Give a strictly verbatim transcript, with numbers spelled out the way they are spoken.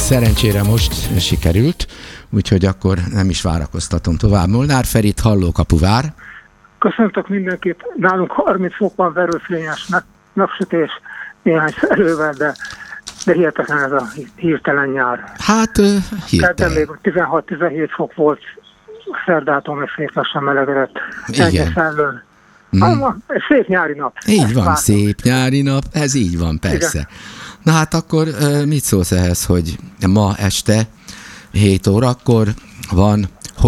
Szerencsére most sikerült, úgyhogy akkor nem is várakoztatom tovább. Molnár Ferit, Halló Kapuvár. Köszöntök mindenkit. Nálunk harminc fok van, verőfényes napsütés, néhány szerővel, de, de hihetetlen ez a hirtelen nyár. Hát hirtelen. Még tizenhat-tizenhét fok volt, szerdától meg szép lassan melegedett. Igen. Mm. Ah, szép nyári nap. Így Ezt van, látom. szép nyári nap, ez így van, persze. Igen. Na hát akkor mit szólsz ehhez, hogy ma este hét órakor van